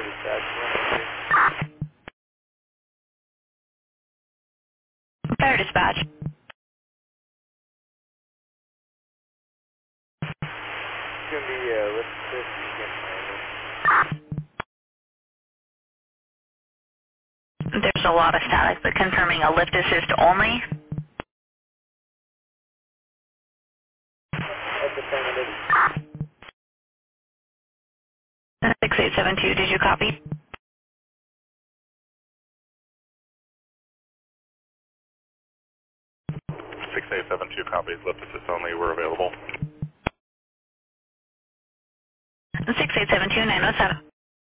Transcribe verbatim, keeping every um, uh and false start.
dispatch. Fire dispatch. It's going to be uh, lift assist against landing. There's a lot of static, but confirming a lift assist only. That's affirmative. six eight seven two, did you copy? six eight seven two copies, lift assist only, we're available. six eight seven two, nine oh seven.